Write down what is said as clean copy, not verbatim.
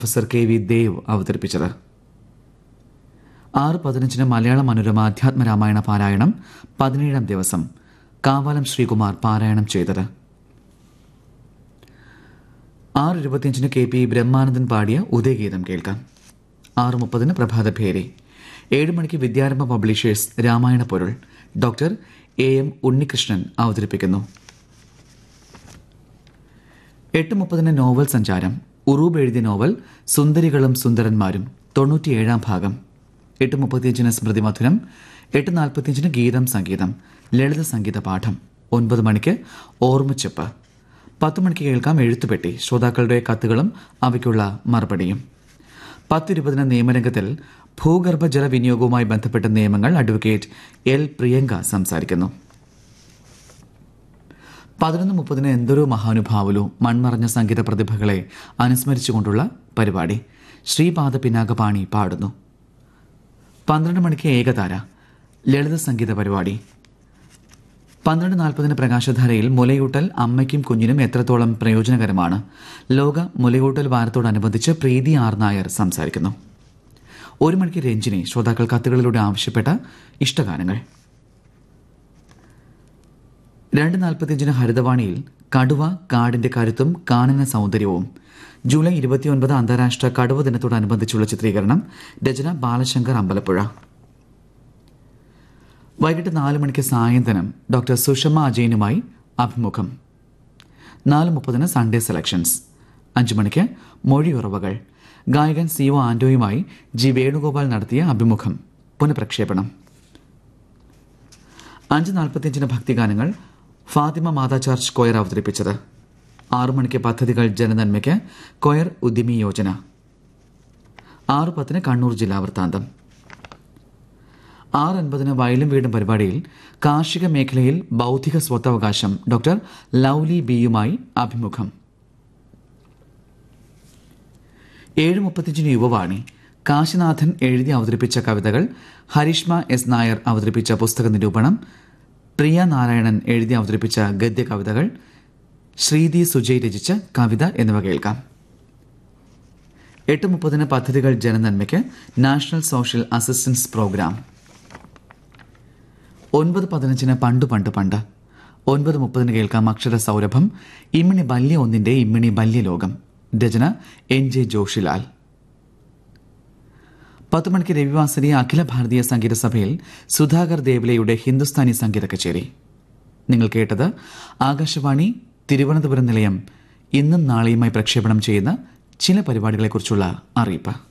Professor KV Dev അവതരിപ്പിച്ചത്. 6:15 മലയാള മനോരമ അധ്യാത്മരാമായണ പാരായണം 17ാം ദിവസം കാവാലം ശ്രീകുമാർ പാരായണം ചെയ്തത്. 6:25 KP ബ്രഹ്മാനന്ദൻ പാടിയ ഉദയഗീതം കേൾക്കാം. 6:30 പ്രഭാതഭേരി. 7 മണിക്ക് വിദ്യാരംഭ പബ്ലിഷേഴ്സ് രാമായണ പൊരുൾ ഡോക്ടർ AM ഉണ്ണികൃഷ്ണൻ അവതരിപ്പിക്കുന്നു. 8:30 നോവൽ സഞ്ചാരം. ഉറൂബ് എഴുതിയ നോവൽ സുന്ദരികളും സുന്ദരന്മാരും 97ാം ഭാഗം. 8:35 സ്മൃതി മധുരം. 8:45 ഗീതം സംഗീതം ലളിത സംഗീത പാഠം. 9 മണിക്ക് ഓർമ്മച്ചെപ്പ്. 10 മണിക്ക് കേൾക്കാം എഴുത്തുപെട്ടി, ശ്രോതാക്കളുടെ കത്തുകളും അവയ്ക്കുള്ള മറുപടിയും. 10:20 നിയമരംഗത്തിൽ ഭൂഗർഭജല വിനിയോഗവുമായി ബന്ധപ്പെട്ട നിയമങ്ങൾ അഡ്വക്കേറ്റ് L പ്രിയങ്ക സംസാരിക്കുന്നു. 11:30 എന്തൊരു മഹാനുഭാവുലു മൺമറഞ്ഞ സംഗീത പ്രതിഭകളെ അനുസ്മരിച്ചുകൊണ്ടുള്ള പരിപാടി. ശ്രീപാദ പിനാകപാണി പാടുന്നു. 12 മണിക്ക് ഏകതാര ലളിത സംഗീത പരിപാടി. 12:40 പ്രകാശധാരയിൽ മുലയൂട്ടൽ അമ്മയ്ക്കും കുഞ്ഞിനും എത്രത്തോളം പ്രയോജനകരമാണ്. ലോക മുലയൂട്ടൽ വാരത്തോടനുബന്ധിച്ച് പ്രീതി R നായർ സംസാരിക്കുന്നു. 1 മണിക്ക് രഞ്ജിനി, ശ്രോതാക്കൾ കത്തുകളിലൂടെ ആവശ്യപ്പെട്ട ഇഷ്ടഗാനങ്ങൾ. 2:45 ഹരിതവാണിയിൽ കടുവ കാടിന്റെ കരുത്തും കാനന സൗന്ദര്യവും. ജൂലൈ 29 അന്താരാഷ്ട്ര കടുവ ദിനത്തോടനുബന്ധിച്ചുള്ള ചിത്രീകരണം. രചന ബാലശങ്കർ അമ്പലപ്പുഴ. വൈകിട്ട് 4 മണിക്ക് സായന്തനം ഡോക്ടർ സുഷമ അജയനുമായി അഭിമുഖം. 4:30 സൺഡേ സെലക്ഷൻസ്. 5 മണിക്ക് മൊഴിയുറവകൾ. ഗായകൻ CO ആന്റോയുമായി G വേണുഗോപാൽ നടത്തിയ അഭിമുഖം പുനഃപ്രക്ഷേപണം. 5:45 ഭക്തിഗാനങ്ങൾ ഫാത്തിമ മാതാ ചർച്ച് കൊയർ അവതരിപ്പിച്ചത്. 6 മണിക്ക് പദ്ധതികൾ ജനനന്മയ്ക്ക് കൊയർ ഉദ്യമി യോജന. 6:10 കണ്ണൂർ ജില്ലാ വൃത്താന്തം. 6:50 വയലും വീടും പരിപാടിയിൽ കാർഷിക മേഖലയിൽ ബൗദ്ധിക സ്വത്തവകാശം ഡോക്ടർ ലൗലി ബിയുമായി അഭിമുഖം. 7:35 യുവവാണി. കാശിനാഥൻ എഴുതി അവതരിപ്പിച്ച കവിതകൾ. ഹരിഷ്മ S നായർ അവതരിപ്പിച്ച പുസ്തക നിരൂപണം. പ്രിയ നാരായണൻ എഴുതി അവതരിപ്പിച്ച ഗദ്യ കവിതകൾ. ശ്രീതി സുജയ് രചിച്ച കവിത എന്നിവ കേൾക്കാം. 8:30 പദ്ധതികൾ ജനനന്മയ്ക്ക് നാഷണൽ സോഷ്യൽ അസിസ്റ്റൻസ് പ്രോഗ്രാം. 9:15 പണ്ട് പണ്ട് പണ്ട്. 9:30 കേൾക്കാം അക്ഷര സൗരഭം. ഇമ്മിണി ബല്യ ഒന്നിന്റെ ഇമ്മിണി ബല്യലോകം. രചന NJ ജോഷിലാൽ. 10 മണിക്ക് രവിവാസരി അഖില ഭാരതീയ സംഗീത സഭയിൽ സുധാകർ ദേവ്ലയുടെ ഹിന്ദുസ്ഥാനി സംഗീത കച്ചേരി. നിങ്ങൾ കേട്ടത് ആകാശവാണി തിരുവനന്തപുരം നിലയം ഇന്നും നാളെയുമായി പ്രക്ഷേപണം ചെയ്യുന്ന ചില പരിപാടികളെക്കുറിച്ചുള്ള അറിയിപ്പ്.